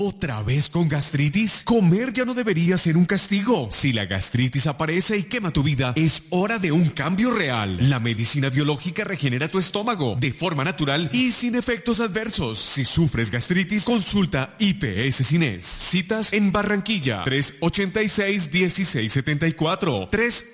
¿Otra vez con gastritis? Comer ya no debería ser un castigo. Si la gastritis aparece y quema tu vida, es hora de un cambio real. La medicina biológica regenera tu estómago de forma natural y sin efectos adversos. Si sufres gastritis, consulta IPS Cines. Citas en Barranquilla, 386-1674.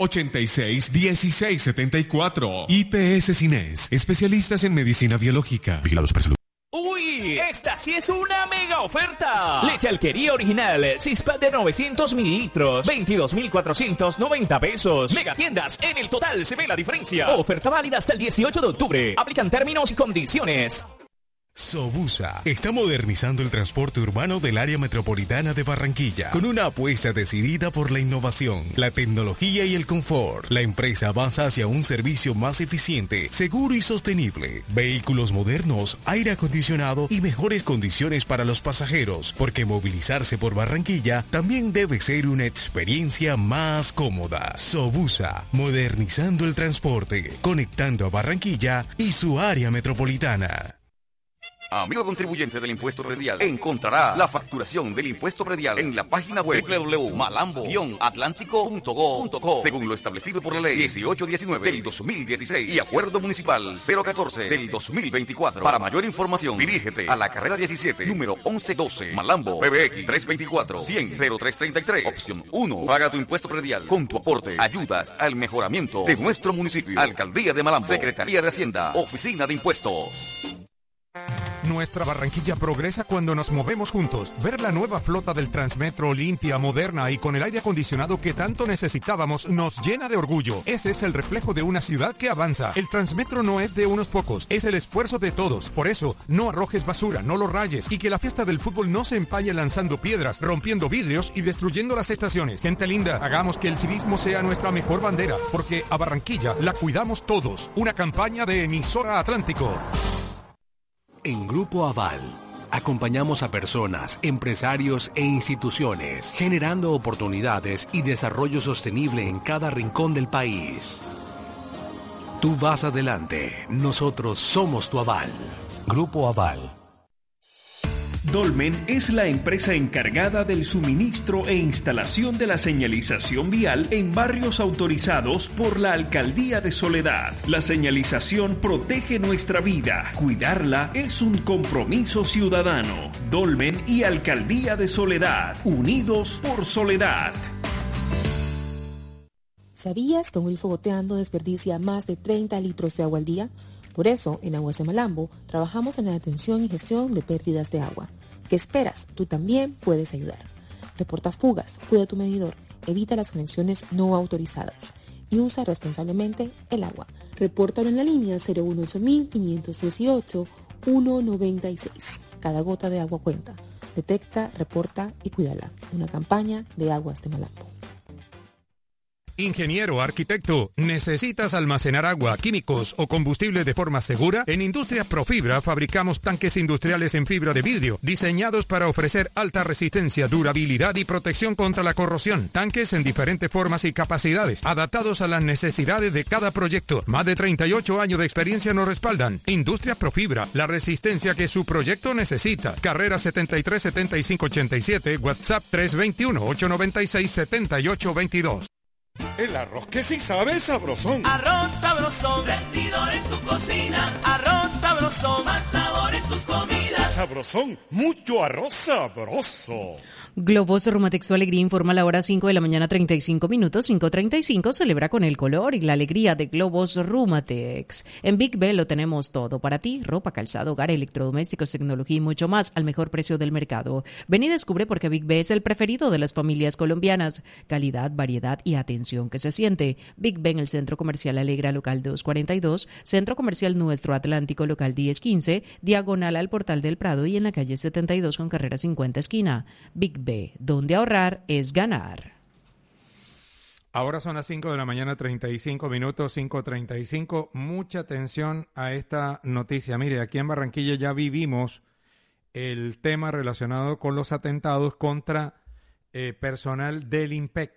386-1674. IPS Cines, especialistas en medicina biológica. Vigilados por salud. ¡Uy! ¡Esta sí es una mega oferta! Leche Alquería Original, Cispa de 900 mililitros, 22,490 pesos. Mega tiendas, en el total se ve la diferencia. Oferta válida hasta el 18 de octubre. Aplican términos y condiciones. Sobusa está modernizando el transporte urbano del área metropolitana de Barranquilla con una apuesta decidida por la innovación, la tecnología y el confort. La empresa avanza hacia un servicio más eficiente, seguro y sostenible. Vehículos modernos, aire acondicionado y mejores condiciones para los pasajeros, porque movilizarse por Barranquilla también debe ser una experiencia más cómoda. Sobusa, modernizando el transporte, conectando a Barranquilla y su área metropolitana. Amigo contribuyente del impuesto predial, encontrará la facturación del impuesto predial en la página web www.malambo-atlántico.go.co según lo establecido por la ley 1819 del 2016 y acuerdo municipal 014 del 2024. Para mayor información, dirígete a la carrera 17, número 1112, Malambo, PBX 324-100-0333, opción 1. Paga tu impuesto predial con tu aporte. Ayudas al mejoramiento de nuestro municipio. Alcaldía de Malambo, Secretaría de Hacienda, Oficina de Impuestos. Nuestra Barranquilla progresa cuando nos movemos juntos. Ver la nueva flota del Transmetro limpia, moderna y con el aire acondicionado que tanto necesitábamos nos llena de orgullo. Ese es el reflejo de una ciudad que avanza. El Transmetro no es de unos pocos, es el esfuerzo de todos. Por eso, no arrojes basura, no lo rayes y que la fiesta del fútbol no se empañe lanzando piedras, rompiendo vidrios y destruyendo las estaciones. Gente linda, hagamos que el civismo sea nuestra mejor bandera, porque a Barranquilla la cuidamos todos. Una campaña de Emisora Atlántico. En Grupo Aval, acompañamos a personas, empresarios e instituciones, generando oportunidades y desarrollo sostenible en cada rincón del país. Tú vas adelante, nosotros somos tu aval. Grupo Aval. Dolmen es la empresa encargada del suministro e instalación de la señalización vial en barrios autorizados por la Alcaldía de Soledad. La señalización protege nuestra vida. Cuidarla es un compromiso ciudadano. Dolmen y Alcaldía de Soledad, unidos por Soledad. ¿Sabías que un grifo goteando desperdicia más de 30 litros de agua al día? Por eso, en Aguas de Malambo, trabajamos en la detención y gestión de pérdidas de agua. ¿Qué esperas? Tú también puedes ayudar. Reporta fugas, cuida tu medidor, evita las conexiones no autorizadas y usa responsablemente el agua. Repórtalo en la línea 018-518-196. Cada gota de agua cuenta. Detecta, reporta y cuídala. Una campaña de Aguas de Malambo. Ingeniero, arquitecto, ¿necesitas almacenar agua, químicos o combustible de forma segura? En Industrias Profibra fabricamos tanques industriales en fibra de vidrio, diseñados para ofrecer alta resistencia, durabilidad y protección contra la corrosión. Tanques en diferentes formas y capacidades, adaptados a las necesidades de cada proyecto. Más de 38 años de experiencia nos respaldan. Industrias Profibra, la resistencia que su proyecto necesita. Carrera 737587, WhatsApp 321-896-7822. El arroz que sí sabe es sabrosón. Arroz sabrosón, rendidor en tu cocina. Arroz sabrosón, más sabor en tus comidas. Sabrosón, mucho arroz sabroso. Globos Rumatex, tu alegría, informa a la hora 5 de la mañana, 35 minutos, 5:35, celebra con el color y la alegría de Globos Rumatex. En Big B lo tenemos todo para ti, ropa, calzado, hogar, electrodomésticos, tecnología y mucho más al mejor precio del mercado. Ven y descubre por qué Big B es el preferido de las familias colombianas. Calidad, variedad y atención que se siente. Big B en el Centro Comercial Alegra, local 242, Centro Comercial Nuestro Atlántico, local 1015, diagonal al Portal del Prado y en la calle 72 con carrera 50 esquina. Big B, donde ahorrar es ganar. Ahora son las 5 de la mañana, 35 minutos, 5:35. Mucha atención a esta noticia. Mire, aquí en Barranquilla ya vivimos el tema relacionado con los atentados contra personal del IMPEC.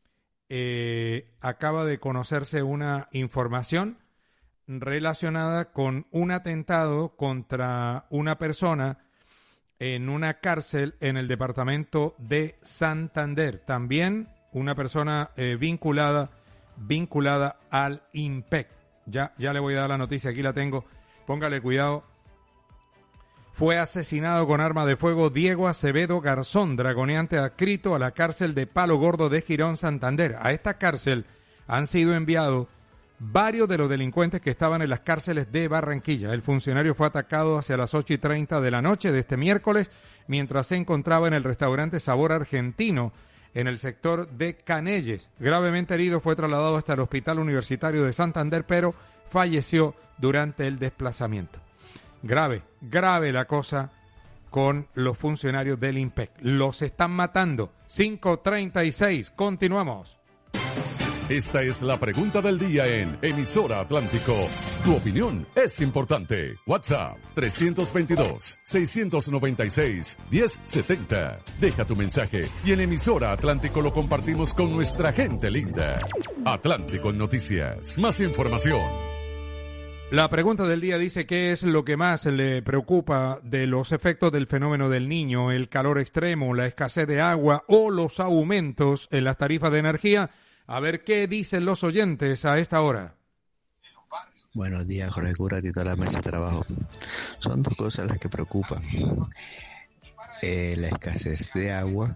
Acaba de conocerse una información relacionada con un atentado contra una persona en una cárcel en el departamento de Santander. También una persona vinculada al IMPEC. Ya le voy a dar la noticia, aquí la tengo. Póngale cuidado. Fue asesinado con arma de fuego Diego Acevedo Garzón, dragoneante adscrito a la cárcel de Palo Gordo de Girón, Santander. A esta cárcel han sido enviados varios de los delincuentes que estaban en las cárceles de Barranquilla. El funcionario fue atacado hacia las 8:30 de la noche de este miércoles, mientras se encontraba en el restaurante Sabor Argentino, en el sector de Canelles. Gravemente herido, fue trasladado hasta el Hospital Universitario de Santander, pero falleció durante el desplazamiento. Grave la cosa con los funcionarios del IMPEC. Los están matando. 5:36. Continuamos. Esta es la pregunta del día en Emisora Atlántico. Tu opinión es importante. WhatsApp 322-696-1070. Deja tu mensaje y en Emisora Atlántico lo compartimos con nuestra gente linda. Atlántico en Noticias. Más información. La pregunta del día dice: ¿qué es lo que más le preocupa de los efectos del fenómeno del Niño, el calor extremo, la escasez de agua o los aumentos en las tarifas de energía? A ver qué dicen los oyentes a esta hora. Buenos días, Jorge Cura, y toda la mesa de trabajo. Son dos cosas las que preocupan. La escasez de agua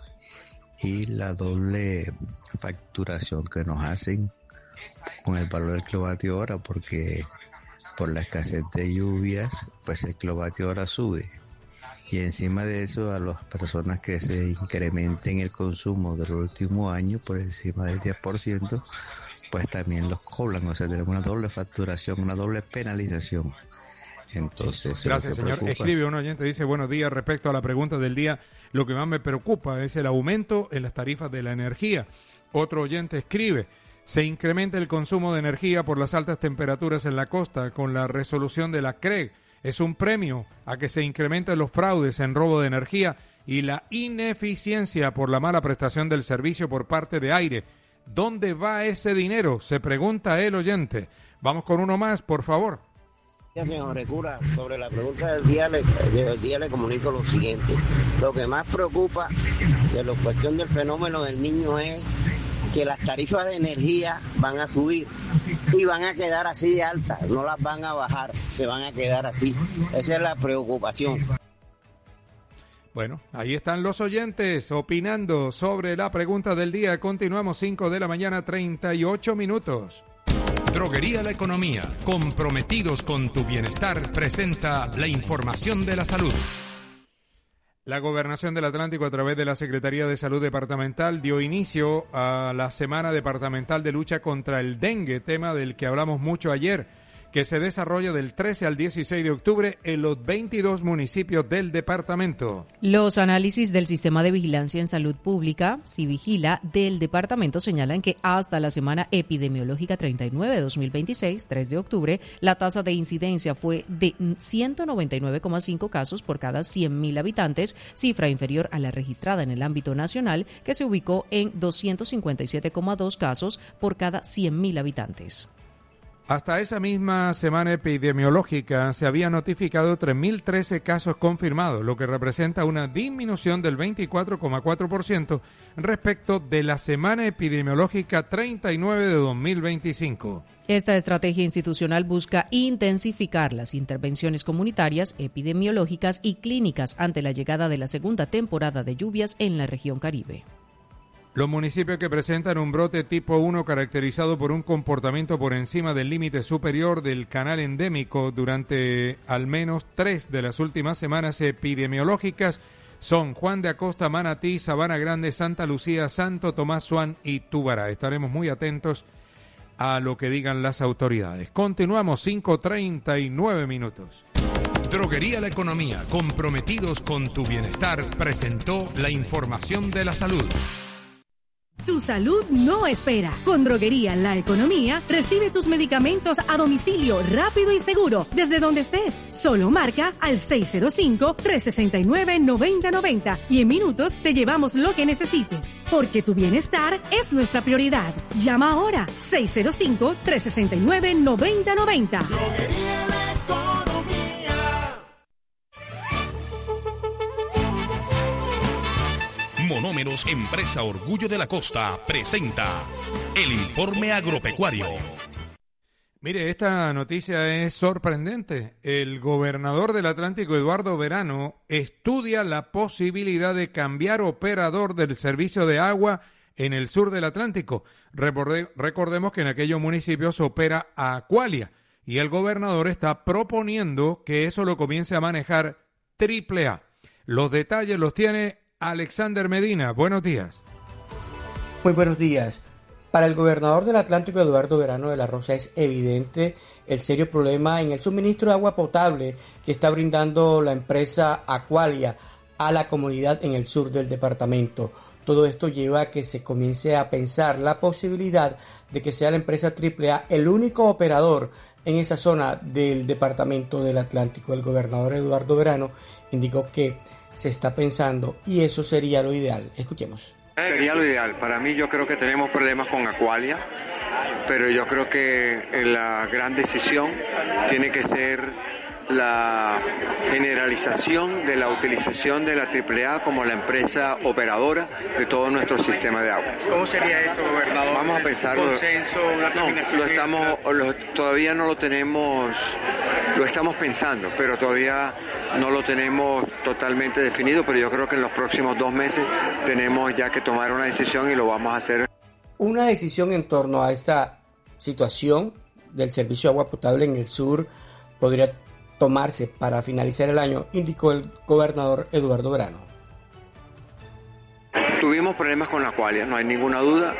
y la doble facturación que nos hacen con el valor del kilovatio hora, porque por la escasez de lluvias, pues el kilovatio hora sube. Y encima de eso, a las personas que se incrementen el consumo del último año por encima del 10%, pues también los cobran. O sea, tenemos una doble facturación, una doble penalización. Entonces, gracias, señor. Escribe un oyente, dice: buenos días, respecto a la pregunta del día, lo que más me preocupa es el aumento en las tarifas de la energía. Otro oyente escribe: se incrementa el consumo de energía por las altas temperaturas en la costa con la resolución de la CREG. Es un premio a que se incrementen los fraudes en robo de energía y la ineficiencia por la mala prestación del servicio por parte de Aire. ¿Dónde va ese dinero?, se pregunta el oyente. Vamos con uno más, por favor. Señor Cura, sobre la pregunta del día le comunico lo siguiente. Lo que más preocupa de la cuestión del fenómeno del Niño es que las tarifas de energía van a subir y van a quedar así de altas, no las van a bajar, se van a quedar así. Esa es la preocupación. Bueno, ahí están los oyentes opinando sobre la pregunta del día. Continuamos, 5 de la mañana, 38 minutos. Droguería La Economía, comprometidos con tu bienestar, presenta la información de la salud. La Gobernación del Atlántico, a través de la Secretaría de Salud Departamental, dio inicio a la Semana Departamental de Lucha contra el Dengue, tema del que hablamos mucho ayer, que se desarrolla del 13 al 16 de octubre en los 22 municipios del departamento. Los análisis del Sistema de Vigilancia en Salud Pública, Civigila, del departamento señalan que hasta la semana epidemiológica 39 de 2026, 3 de octubre, la tasa de incidencia fue de 199,5 casos por cada 100.000 habitantes, cifra inferior a la registrada en el ámbito nacional, que se ubicó en 257,2 casos por cada 100.000 habitantes. Hasta esa misma semana epidemiológica se había notificado 3.013 casos confirmados, lo que representa una disminución del 24,4% respecto de la semana epidemiológica 39 de 2025. Esta estrategia institucional busca intensificar las intervenciones comunitarias, epidemiológicas y clínicas ante la llegada de la segunda temporada de lluvias en la región Caribe. Los municipios que presentan un brote tipo 1 caracterizado por un comportamiento por encima del límite superior del canal endémico durante al menos 3 de las últimas semanas epidemiológicas son Juan de Acosta, Manatí, Sabana Grande, Santa Lucía, Santo Tomás, Suán y Túbara. Estaremos muy atentos a lo que digan las autoridades. Continuamos, 5:39 minutos. Droguería La Economía, comprometidos con tu bienestar, presentó la información de la salud. Tu salud no espera. Con Droguería La Economía, recibe tus medicamentos a domicilio rápido y seguro, desde donde estés. Solo marca al 605-369-9090 y en minutos te llevamos lo que necesites. Porque tu bienestar es nuestra prioridad. Llama ahora, 605-369-9090. Droguería La Economía. Monómeros, empresa Orgullo de la Costa, presenta el informe agropecuario. Mire, esta noticia es sorprendente. El gobernador del Atlántico, Eduardo Verano, estudia la posibilidad de cambiar operador del servicio de agua en el sur del Atlántico. Recordemos que en aquellos municipios opera Aqualia y el gobernador está proponiendo que eso lo comience a manejar AAA. Los detalles los tiene Alexander Medina. Buenos días. Muy buenos días. Para el gobernador del Atlántico, Eduardo Verano de la Rosa, es evidente el serio problema en el suministro de agua potable que está brindando la empresa Aqualia a la comunidad en el sur del departamento. Todo esto lleva a que se comience a pensar la posibilidad de que sea la empresa AAA el único operador en esa zona del departamento del Atlántico. El gobernador Eduardo Verano indicó que se está pensando y eso sería lo ideal. Escuchemos. Sería lo ideal. Para mí, yo creo que tenemos problemas con Aqualia, pero yo creo que la gran decisión tiene que ser la generalización de la utilización de la AAA como la empresa operadora de todo nuestro sistema de agua. ¿Cómo sería esto, gobernador? Vamos a pensarlo. ¿Un consenso, una No, todavía no lo tenemos, lo estamos pensando, pero todavía no lo tenemos totalmente definido, pero yo creo que en los próximos 2 meses tenemos ya que tomar una decisión y lo vamos a hacer. Una decisión en torno a esta situación del servicio de agua potable en el sur podría tomarse para finalizar el año, indicó el gobernador Eduardo Verano. Tuvimos problemas con la Aqualia, no hay ninguna duda,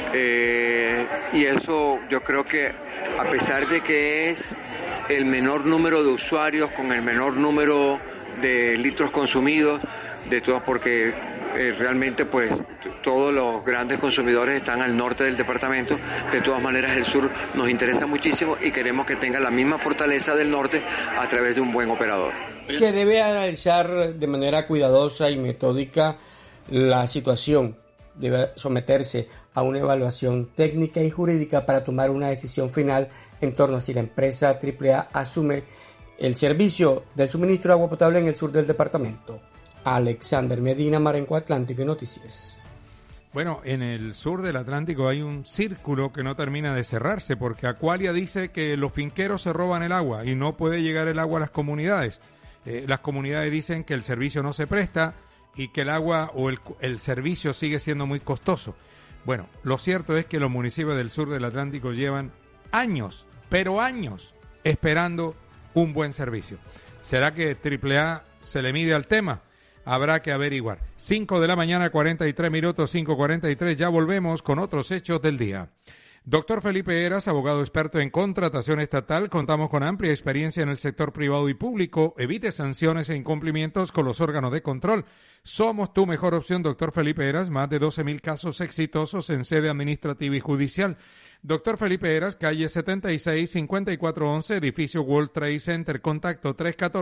y eso yo creo que a pesar de que es el menor número de usuarios con el menor número de litros consumidos, de todos, porque realmente pues todos los grandes consumidores están al norte del departamento. De todas maneras, el sur nos interesa muchísimo y queremos que tenga la misma fortaleza del norte a través de un buen operador. Se debe analizar de manera cuidadosa y metódica la situación. Debe someterse a una evaluación técnica y jurídica para tomar una decisión final en torno a si la empresa AAA asume el servicio del suministro de agua potable en el sur del departamento. Alexander Medina, Marenco Atlántico y Noticias. Bueno, en el sur del Atlántico hay un círculo que no termina de cerrarse porque Aqualia dice que los finqueros se roban el agua y no puede llegar el agua a las comunidades. Las comunidades dicen que el servicio no se presta y que el agua o el servicio sigue siendo muy costoso. Bueno, lo cierto es que los municipios del sur del Atlántico llevan años, pero años, esperando un buen servicio. ¿Será que AAA se le mide al tema? Habrá que averiguar. 5 de la mañana, 43 minutos, 5:43. Ya volvemos con otros hechos del día. Doctor Felipe Heras, abogado experto en contratación estatal. Contamos con amplia experiencia en el sector privado y público. Evite sanciones e incumplimientos con los órganos de control. Somos tu mejor opción, doctor Felipe Heras. Más de 12,000 casos exitosos en sede administrativa y judicial. Doctor Felipe Heras, calle 76, 5411, edificio World Trade Center. Contacto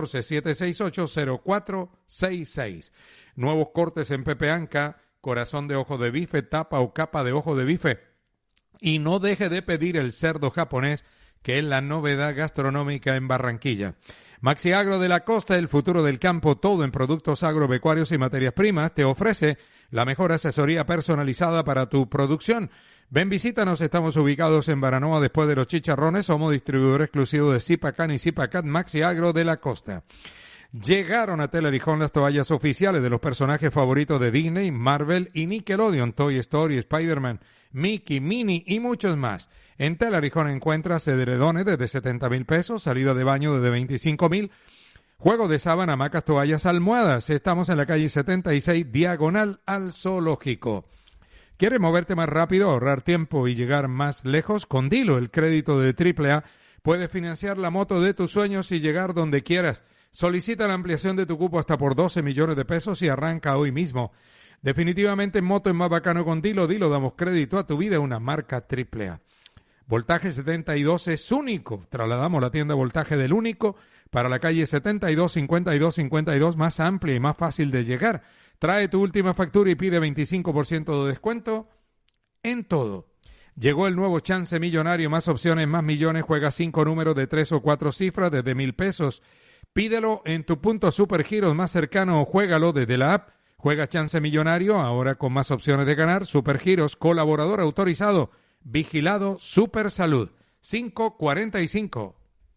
314-768-0466. Nuevos cortes en Pepe Anca, corazón de ojo de bife, tapa o capa de ojo de bife. Y no deje de pedir el cerdo japonés, que es la novedad gastronómica en Barranquilla. Maxi Agro de la Costa, el futuro del campo, todo en productos agropecuarios y materias primas, te ofrece la mejor asesoría personalizada para tu producción. Ven, visítanos, estamos ubicados en Baranoa después de los Chicharrones, somos distribuidor exclusivo de Zipacan y Zipacat. Maxi Agro de la Costa. Llegaron a Telarijón las toallas oficiales de los personajes favoritos de Disney, Marvel y Nickelodeon, Toy Story, Spider-Man, Mickey, Minnie y muchos más. En Telarijón encuentras edredones desde 70,000 pesos, salida de baño desde 25,000, juego de sábana, hamacas, toallas, almohadas. Estamos en la calle 76, diagonal al Zoológico. ¿Quieres moverte más rápido, ahorrar tiempo y llegar más lejos? Con Dilo, el crédito de AAA, puedes financiar la moto de tus sueños y llegar donde quieras. Solicita la ampliación de tu cupo hasta por 12 millones de pesos y arranca hoy mismo. Definitivamente moto es más bacano con Dilo. Dilo, damos crédito a tu vida, una marca AAA. Voltaje 72 es único. Trasladamos la tienda Voltaje del Único para la calle 72, 52, más amplia y más fácil de llegar. Trae tu última factura y pide 25% de descuento en todo. Llegó el nuevo chance millonario, más opciones, más millones. Juega 5 números de 3 o 4 cifras desde 1,000 pesos. Pídelo en tu punto Supergiros más cercano o juégalo desde la app. Juega chance millonario, ahora con más opciones de ganar. Supergiros, colaborador autorizado, vigilado Super Salud. 545.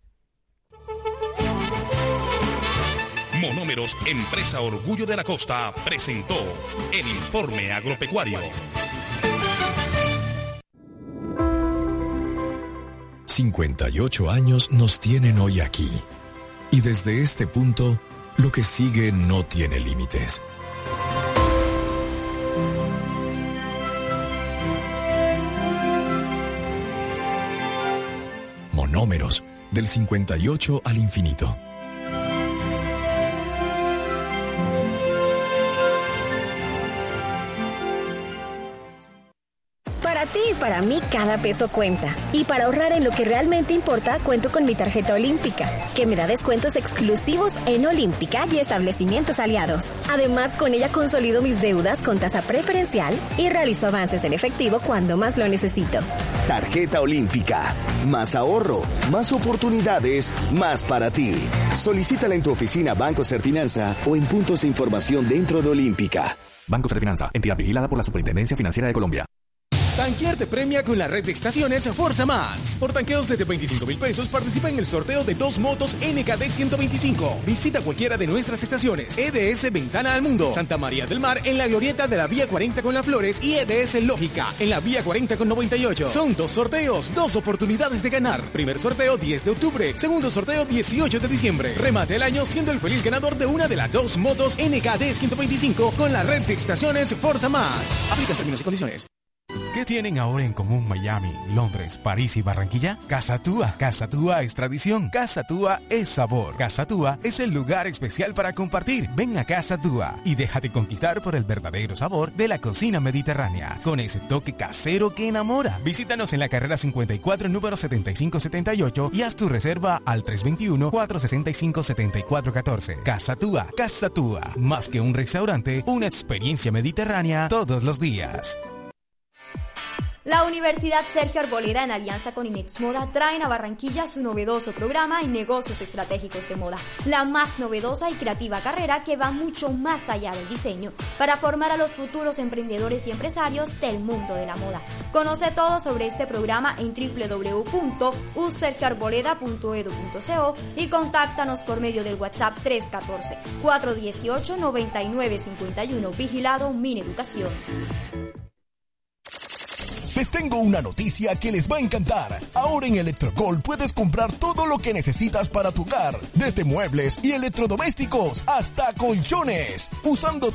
Monómeros, empresa Orgullo de la Costa, presentó el informe agropecuario. 58 años nos tienen hoy aquí. Y desde este punto, lo que sigue no tiene límites. Monómeros, del 58 al infinito. Para ti y para mí cada peso cuenta. Y para ahorrar en lo que realmente importa, cuento con mi tarjeta olímpica, que me da descuentos exclusivos en Olímpica y establecimientos aliados. Además, con ella consolido mis deudas con tasa preferencial y realizo avances en efectivo cuando más lo necesito. Tarjeta Olímpica. Más ahorro, más oportunidades, más para ti. Solicítala en tu oficina Banco Serfinanza o en puntos de información dentro de Olímpica. Banco Serfinanza, entidad vigilada por la Superintendencia Financiera de Colombia. Tanquear te premia con la red de estaciones Forza Max. Por tanqueos desde 25,000 pesos participa en el sorteo de 2 motos NKD 125. Visita cualquiera de nuestras estaciones. EDS Ventana al Mundo, Santa María del Mar en la glorieta de la Vía 40 con Las Flores y EDS Lógica en la Vía 40 con 98. Son 2 sorteos, 2 oportunidades de ganar. Primer sorteo 10 de octubre, segundo sorteo 18 de diciembre. Remate el año siendo el feliz ganador de una de las 2 motos NKD 125 con la red de estaciones Forza Max. Aplican términos y condiciones. ¿Qué tienen ahora en común Miami, Londres, París y Barranquilla? Casa Túa. Casa Túa es tradición. Casa Túa es sabor. Casa Túa es el lugar especial para compartir. Ven a Casa Túa y déjate conquistar por el verdadero sabor de la cocina mediterránea, con ese toque casero que enamora. Visítanos en la carrera 54, número 7578 y haz tu reserva al 321-465-7414. Casa Túa. Casa Túa. Más que un restaurante, una experiencia mediterránea todos los días. La Universidad Sergio Arboleda, en alianza con Inex Moda, traen a Barranquilla su novedoso programa en negocios estratégicos de moda, la más novedosa y creativa carrera que va mucho más allá del diseño, para formar a los futuros emprendedores y empresarios del mundo de la moda. Conoce todo sobre este programa en www.usergioarboleda.edu.co y contáctanos por medio del WhatsApp 314-418-9951. Vigilado Mineducación. Les tengo una noticia que les va a encantar. Ahora en Electrocol puedes comprar todo lo que necesitas para tu hogar, desde muebles y electrodomésticos hasta colchones, usando